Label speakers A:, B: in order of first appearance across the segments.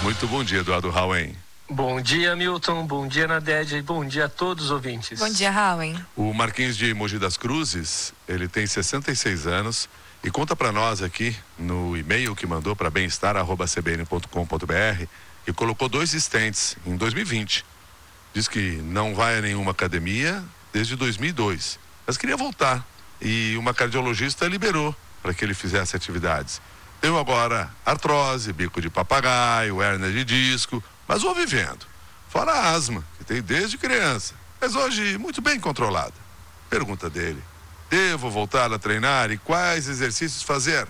A: Muito bom dia, Eduardo Rauen.
B: Bom dia, Milton. Bom dia, Nadédia. E bom dia a todos os ouvintes.
C: Bom dia, Rauen.
A: O Marquinhos de Mogi das Cruzes, ele tem 66 anos e conta para nós aqui no e-mail que mandou para bem-estar@cbn.com.br e colocou 2 stents em 2020. Diz que não vai a nenhuma academia desde 2002, mas queria voltar e uma cardiologista liberou para que ele fizesse atividades. Tenho agora artrose, bico de papagaio, hérnia de disco, mas vou vivendo. Fora a asma, que tem desde criança, mas hoje muito bem controlada. Pergunta dele: devo voltar a treinar e quais exercícios fazer?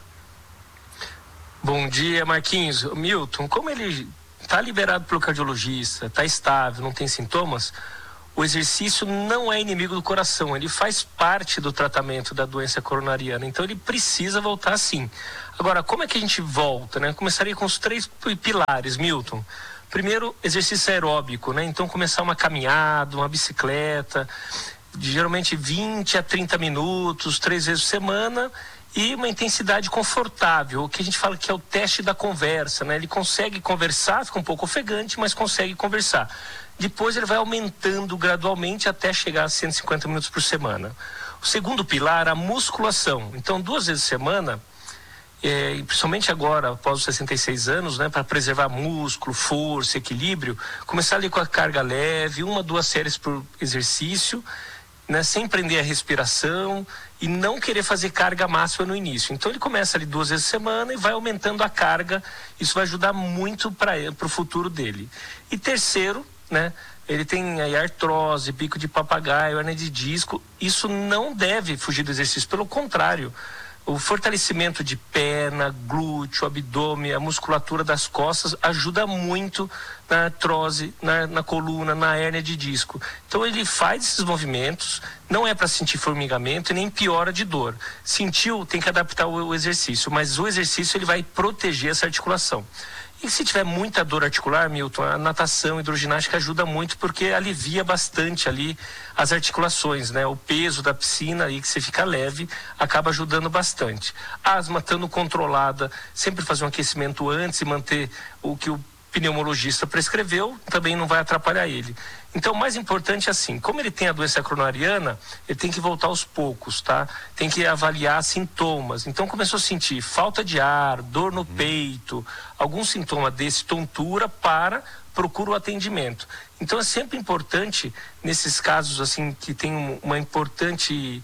B: Bom dia, Marquinhos. Milton, como ele está liberado pelo cardiologista, está estável, não tem sintomas, o exercício não é inimigo do coração, ele faz parte do tratamento da doença coronariana, então ele precisa voltar sim. Agora, como é que a gente volta, né? Começaria com os 3 pilares, Milton. Primeiro, exercício aeróbico, né? Então começar uma caminhada, uma bicicleta, geralmente 20 a 30 minutos, 3 vezes por semana, e uma intensidade confortável, o que a gente fala que é o teste da conversa, né? Ele consegue conversar, fica um pouco ofegante, mas consegue conversar. Depois ele vai aumentando gradualmente até chegar a 150 minutos por semana. O segundo pilar, a musculação. Então, 2 vezes por semana, principalmente agora, após os 66 anos, né, para preservar músculo, força, equilíbrio, começar ali com a carga leve, 1 a 2 séries por exercício, né, sem prender a respiração e não querer fazer carga máxima no início. Então ele começa ali 2 vezes por semana e vai aumentando a carga. Isso vai ajudar muito para o futuro dele. E terceiro, né, ele tem aí artrose, bico de papagaio, hérnia de disco. Isso não deve fugir do exercício, pelo contrário. O fortalecimento de perna, glúteo, abdômen, a musculatura das costas ajuda muito na artrose, na coluna, na hérnia de disco. Então ele faz esses movimentos, não é para sentir formigamento e nem piora de dor. Sentiu, tem que adaptar o exercício, mas o exercício ele vai proteger essa articulação. E se tiver muita dor articular, Milton, a natação, a hidroginástica ajuda muito porque alivia bastante ali as articulações, né? O peso da piscina aí que você fica leve acaba ajudando bastante. A asma estando controlada, sempre fazer um aquecimento antes e manter o que o pneumologista prescreveu, também não vai atrapalhar ele. Então, o mais importante é assim, como ele tem a doença coronariana, ele tem que voltar aos poucos, tá? Tem que avaliar sintomas. Então, começou a sentir falta de ar, dor no peito, algum sintoma desse, tontura, procura o atendimento. Então, é sempre importante, nesses casos, assim, que tem uma importante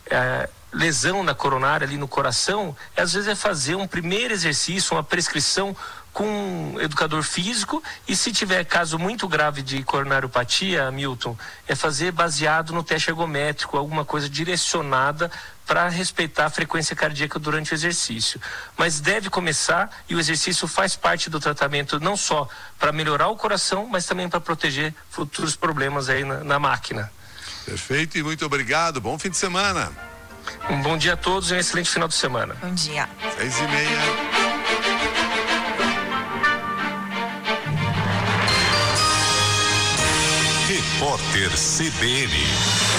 B: lesão na coronária, ali no coração, às vezes é fazer um primeiro exercício, uma prescrição com um educador físico, e se tiver caso muito grave de coronariopatia, Milton, é fazer baseado no teste ergométrico, alguma coisa direcionada para respeitar a frequência cardíaca durante o exercício. Mas deve começar, e o exercício faz parte do tratamento não só para melhorar o coração, mas também para proteger futuros problemas aí na máquina.
A: Perfeito e muito obrigado, bom fim de semana.
B: Um bom dia a todos e um excelente final de semana.
C: Bom dia.
A: 6:30.
D: Repórter CBN.